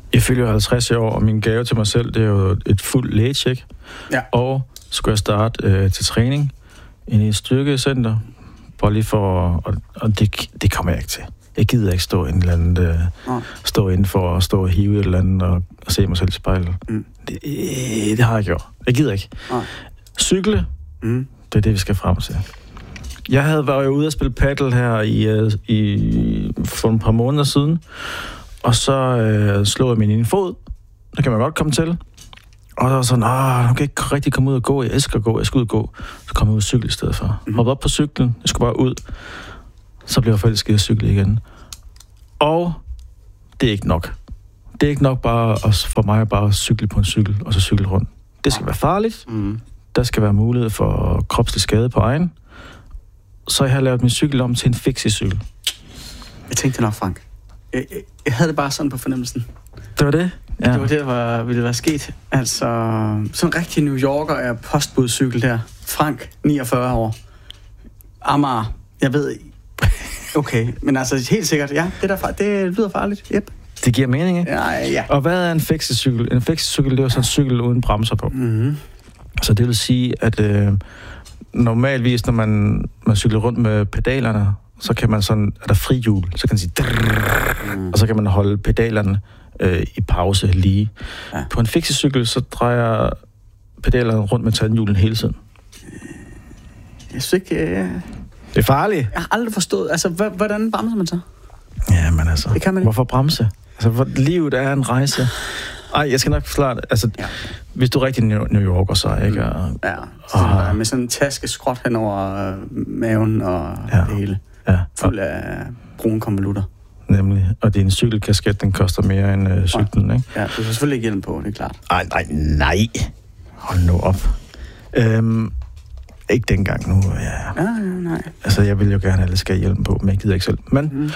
Jeg fylder 50 år, og min gave til mig selv, det er jo et fuldt lægetjek. Ja. Og så skulle jeg starte til træning inde i et styrkecenter. Bare lige for... Og det kommer jeg ikke til. Jeg gider ikke stå stå indenfor og stå og hive et eller andet og se mig selv i spejlet. Det har jeg gjort. Jeg gider ikke. Cykle, det er det, vi skal frem til. Jeg var jo ude at spille paddle her for et par måneder siden, og så slog jeg min ene fod. Der kan man godt komme til. Og der var sådan, nu kan jeg ikke rigtig komme ud og gå. Jeg elsker at gå, jeg skal ud og gå. Så kom jeg ud og cykle i stedet for. Hoppede op på cyklen, jeg skulle bare ud. Så blev jeg forelsket at cykle igen. Og det er ikke nok. Det er ikke nok bare for mig bare at cykle på en cykel, og så cykle rundt. Det skal være farligt. Der skal være mulighed for kropslig skade på egen. Så jeg har lavet min cykel om til en fixie-cykel. Jeg tænkte nok, Frank. Jeg havde det bare sådan på fornemmelsen. Det var det? Ja. Det var det, der ville være sket. Altså, sådan en rigtig New Yorker er postbudcykel der. Frank, 49 år. Amager, jeg ved... Okay, men altså helt sikkert, ja, det lyder farligt. Yep. Det giver mening, ikke? Ja. Og hvad er en fixie-cykel? En fixie-cykel, det er jo sådan en cykel uden bremser på. Så det vil sige, at normalvis, når man cykler rundt med pedalerne, så kan man sådan, er der frihjul, så kan man sige, og så kan man holde pedalerne i pause lige. Ja. På en fixie-cykel, så drejer pedalerne rundt med tandhjulen hele tiden. Jeg synes ikke... Det er farligt. Jeg har aldrig forstået, altså, hvordan bremser man så? Ja, men altså, det kan man ikke. Hvorfor bremse? Altså, livet er en rejse. Jeg skal nok forklare det. Altså, hvis du er rigtig New Yorker, så ikke? Og med sådan en taske skråt hen over maven og det hele. Ja. Fuld af brune konvolutter. Nemlig. Og det er en cykelkasket, den koster mere end cyklen, ikke? Ja, du skal selvfølgelig ikke hjelm på, det er klart. Nej. Hold nu op. Ikke dengang nu. Ja. Nej. Altså, jeg vil jo gerne, at alle skal have hjelm på, men jeg gider ikke selv. Men,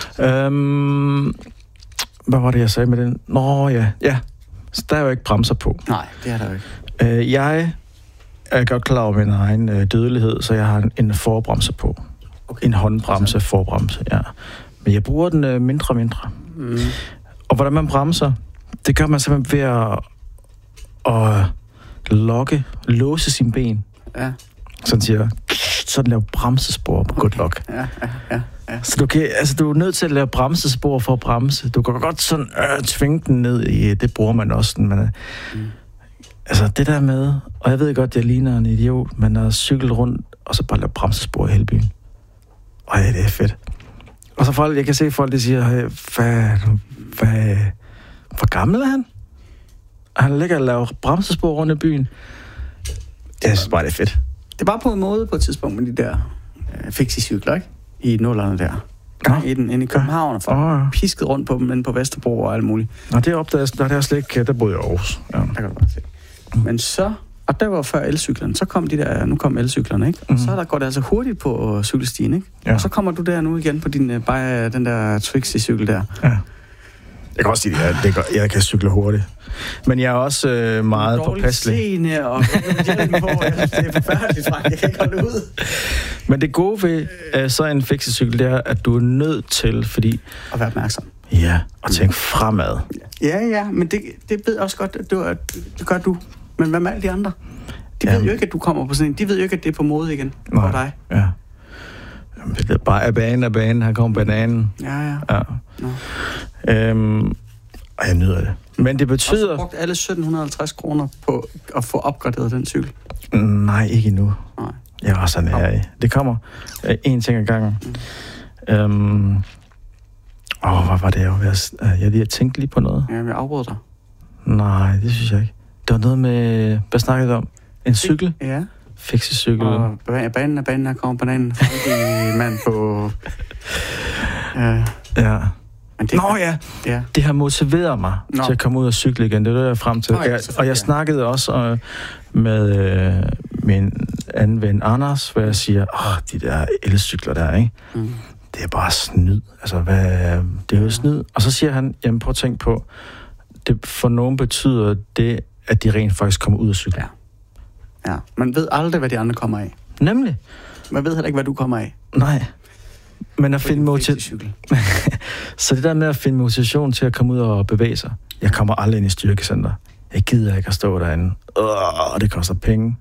hvad var det, jeg sagde med den? Nå, ja. Så der er jo ikke bremser på. Nej, det er der jo ikke. Jeg er godt klar over min egen dødelighed, så jeg har en forbremse på. Okay. En håndbremse, forbremse, ja. Men jeg bruger den mindre. Og hvordan man bremser, det gør man simpelthen ved at låse sine ben. Ja. Sådan siger, sådan lave bremsespor på good luck. Ja. Så du er nødt til at lave bremsespor for at bremse. Du kan godt sådan tvinge den ned i, det bruger man også. Men, altså det der med, og jeg ved godt, jeg ligner en idiot, men at cykle rundt, og så bare lave bremsespor i hele byen. Det er fedt. Og så jeg kan se folk, der siger, hvor gammel er han? Han ligger og laver bremsespor rundt i byen. Jeg synes bare, det er fedt. Det var på en måde på et tidspunkt med de der fixie-cykler, ikke? I nullerne der. Ja. Inde i København, og pisket rundt på dem, inde på Vesterbro og alt muligt. Nå, det opdagede jeg, der slet ikke, der boede jeg i Aarhus. Ja. Der kan du bare se. Men så, og der var før elcyklerne, så kom nu kom elcyklerne, ikke? Og så går det altså hurtigt på cykelstien, ikke? Ja. Og så kommer du der nu igen på den der Trixie-cykel der. Ja. Jeg kan også sige, at jeg kan cykle hurtigt. Men jeg er også meget påpasselig. Scene og hjelm på. Jeg synes, det er forfærdeligt, Frank. Jeg kan ikke holde ud. Men det gode ved så en fixie-cykel, det er, at du er nødt til, fordi... At være opmærksom. Ja, og tænke fremad. Ja, men det ved også godt, at det gør du. Men hvad med alle de andre? De ved jo ikke, at du kommer på sådan en. De ved jo ikke, at det er på mode igen for dig. Ja. Det er bare af banen. Her kommer bananen. Ja. Og jeg nyder det. Men det betyder... Og så brugt alle 1750 kroner på at få opgraderet den cykel? Nej, ikke endnu. Nej. Jeg var sådan her. Det kommer en ting ad gangen. Hvad var det? Jeg lige tænkte lige på noget. Ja, jeg afbrød dig. Nej, det synes jeg ikke. Det var noget med... Hvad snakkede du om? En cykel? Ja. Fixie-cykel. Og banen her kommer bananen. Frankie mand på... Ja. Ja. Det har motiveret mig til at komme ud og cykle igen. Det er det, jeg er frem til. Jeg snakkede også med min anden ven, Anders, hvor jeg siger, de der elcykler der, ikke? Det er bare snyd. Altså, det er jo snyd. Og så siger han, jamen prøv at tænke på, det for nogen betyder det, at de rent faktisk kommer ud og cykle. Ja. Man ved aldrig, hvad de andre kommer af. Nemlig. Man ved heller ikke, hvad du kommer af. Nej. Men at finde så det der med at finde motivation til at komme ud og bevæge sig. Jeg kommer aldrig ind i styrkecenter. Jeg gider ikke at stå derinde. Det koster penge.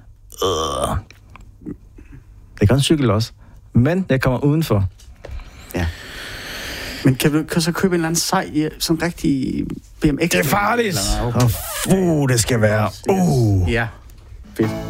Det kan en cykel også. Men jeg kommer udenfor. Ja. Men kan du så købe en eller anden sej, sådan rigtig BMX? Det er farligt! Det skal være. Ja, fedt.